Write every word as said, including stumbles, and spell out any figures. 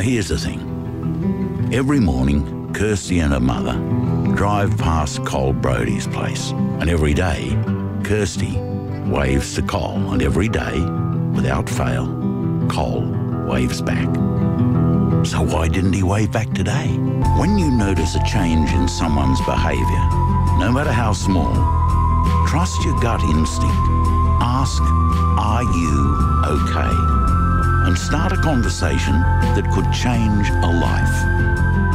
here's the thing. Every morning, Kirsty and her mother drive past Col Brody's place, and every day, Kirsty waves to Col, and every day, without fail, Col waves back. So why didn't he wave back today? When you notice a change in someone's behaviour, no matter how small, trust your gut instinct. Ask, are you okay? And start a conversation that could change a life.